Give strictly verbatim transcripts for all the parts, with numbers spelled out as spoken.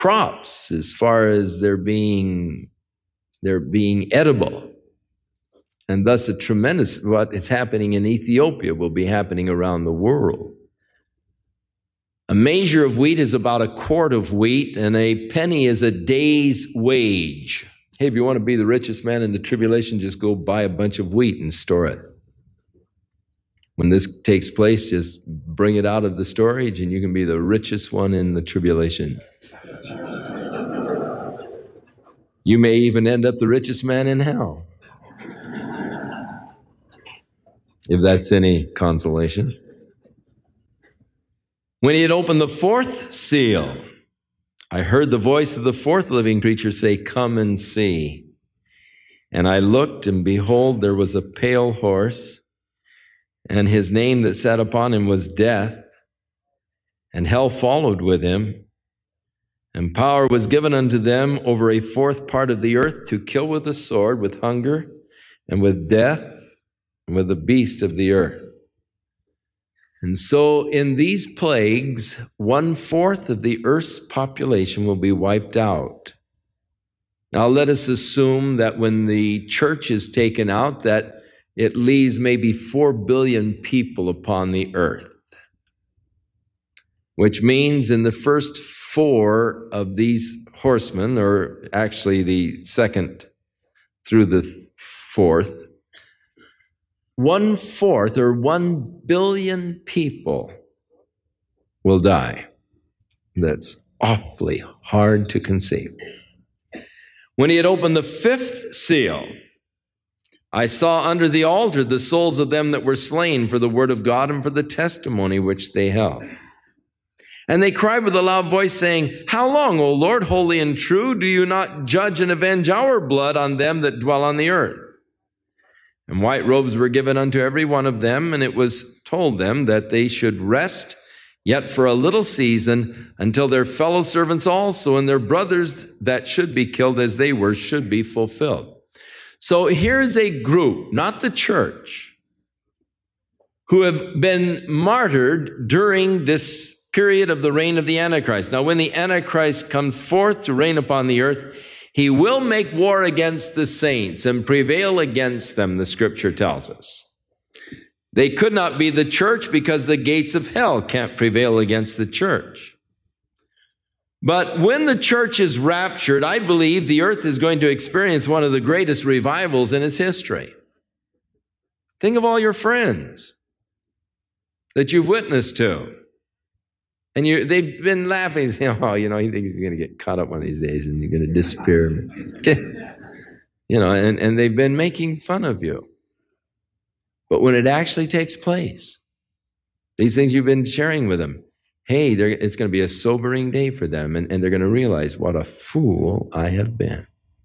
crops as far as they're being, they're being edible. And thus a tremendous, what is happening in Ethiopia will be happening around the world. A measure of wheat is about a quart of wheat, and a penny is a day's wage. Hey, if you want to be the richest man in the tribulation, just go buy a bunch of wheat and store it. When this takes place, just bring it out of the storage, and you can be the richest one in the tribulation. You may even end up the richest man in hell, if that's any consolation. When he had opened the fourth seal, I heard the voice of the fourth living creature say, "Come and see." And I looked, and behold, there was a pale horse, and his name that sat upon him was Death, and hell followed with him. And power was given unto them over a fourth part of the earth to kill with the sword, with hunger, and with death, and with the beast of the earth. And so in these plagues, one-fourth of the earth's population will be wiped out. Now let us assume that when the church is taken out, that it leaves maybe four billion people upon the earth, which means in the first four of these horsemen, or actually the second through the fourth, one-fourth or one billion people will die. That's awfully hard to conceive. When he had opened the fifth seal, I saw under the altar the souls of them that were slain for the word of God and for the testimony which they held. And they cried with a loud voice, saying, "How long, O Lord, holy and true, do you not judge and avenge our blood on them that dwell on the earth?" And white robes were given unto every one of them, and it was told them that they should rest yet for a little season, until their fellow servants also and their brothers that should be killed as they were should be fulfilled. So here's a group, not the church, who have been martyred during this period of the reign of the Antichrist. Now, when the Antichrist comes forth to reign upon the earth, he will make war against the saints and prevail against them, the scripture tells us. They could not be the church because the gates of hell can't prevail against the church. But when the church is raptured, I believe the earth is going to experience one of the greatest revivals in its history. Think of all your friends that you've witnessed to. And you, they've been laughing, saying, "Oh, you know, he thinks he's going to get caught up one of these days and you're going to disappear." You know, and, and they've been making fun of you. But when it actually takes place, these things you've been sharing with them, hey, it's going to be a sobering day for them, and, and they're going to realize what a fool I have been.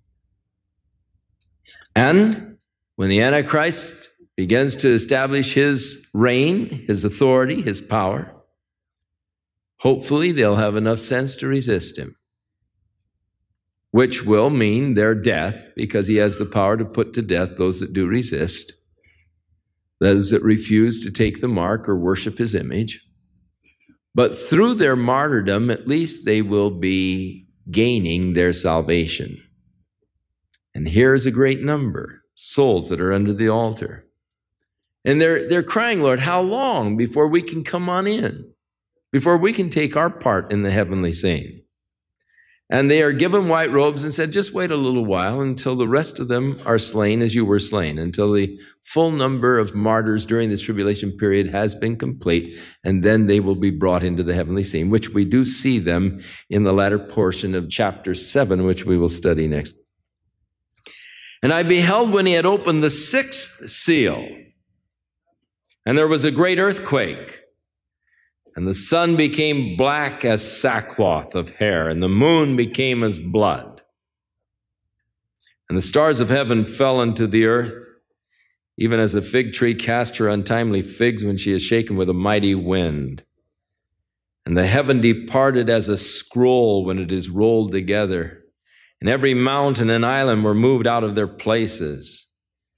And when the Antichrist begins to establish his reign, his authority, his power, hopefully they'll have enough sense to resist him, which will mean their death, because he has the power to put to death those that do resist, those that refuse to take the mark or worship his image. But through their martyrdom, at least they will be gaining their salvation. And here's a great number, souls that are under the altar. And they're, they're crying, "Lord, how long before we can come on in? Before we can take our part in the heavenly scene?" And they are given white robes and said, "Just wait a little while until the rest of them are slain as you were slain," until the full number of martyrs during this tribulation period has been complete, and then they will be brought into the heavenly scene, which we do see them in the latter portion of chapter seven, which we will study next. "And I beheld when he had opened the sixth seal, and there was a great earthquake, and the sun became black as sackcloth of hair, and the moon became as blood. And the stars of heaven fell into the earth, even as a fig tree casts her untimely figs when she is shaken with a mighty wind. And the heaven departed as a scroll when it is rolled together, and every mountain and island were moved out of their places."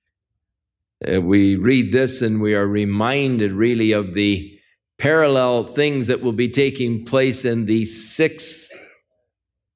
We read this and we are reminded really of the parallel things that will be taking place in the sixth